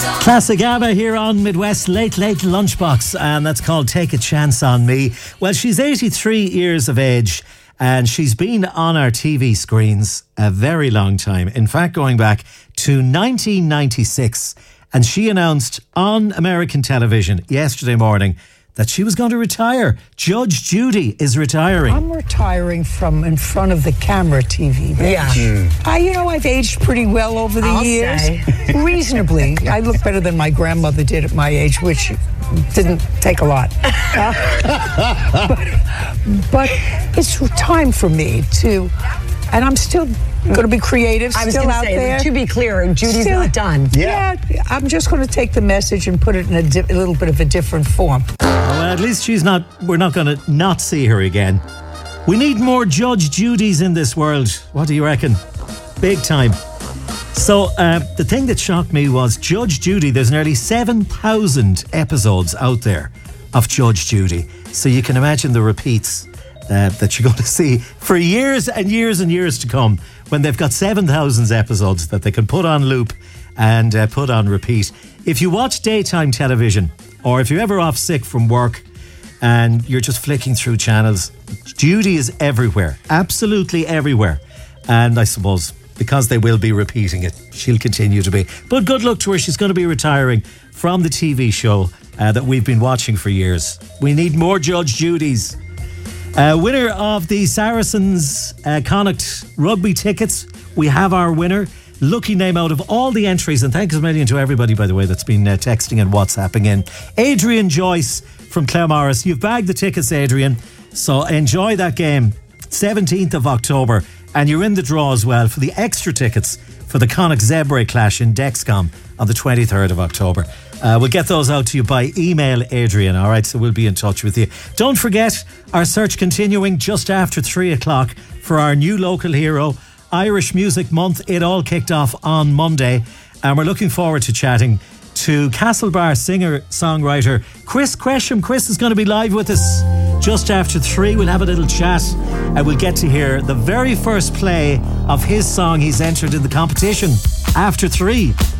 Classic ABBA here on Midwest Late Lunchbox, and that's called Take a Chance on Me. Well, she's 83 years of age, and she's been on our TV screens a very long time. In fact, going back to 1996, and she announced on American television yesterday morning that she was going to retire. Judge Judy is retiring. I'm retiring from in front of the camera TV. Yeah. I've aged pretty well over the years. Reasonably. I look better than my grandmother did at my age, which didn't take a lot. But it's time for me to, and I'm still going to be creative, I was still going to out say, there. to be clear, Judy's not done. Yeah, I'm just going to take the message and put it in a little bit of a different form. Well, at least we're not going to not see her again. We need more Judge Judys in this world. What do you reckon? Big time. So, the thing that shocked me was Judge Judy. There's nearly 7,000 episodes out there of Judge Judy. So you can imagine the repeats that you're going to see for years and years and years to come, when they've got 7,000 episodes that they can put on loop and put on repeat. If you watch daytime television, or if you're ever off sick from work and you're just flicking through channels, Judy is everywhere, absolutely everywhere. And I suppose because they will be repeating it, she'll continue to be. But good luck to her. She's going to be retiring from the TV show that we've been watching for years. We need more Judge Judys. Winner of the Saracens Connacht rugby tickets. We have our winner. Lucky name out of all the entries, and thanks a million to everybody, by the way, that's been texting and WhatsApping in. Adrian Joyce from Claremorris. You've bagged the tickets, Adrian, so enjoy that game. 17th of October, and you're in the draw as well for the extra tickets for the Connacht Zebra Clash in Dexcom on the 23rd of October. We'll get those out to you by email, Adrian, all right? So we'll be in touch with you. Don't forget, our search continuing just after 3 o'clock for our new local hero, Irish Music Month. It all kicked off on Monday, and we're looking forward to chatting to Castlebar singer-songwriter Chris Gresham. Chris is going to be live with us just after 3. We'll have a little chat, and we'll get to hear the very first play of his song he's entered in the competition after 3.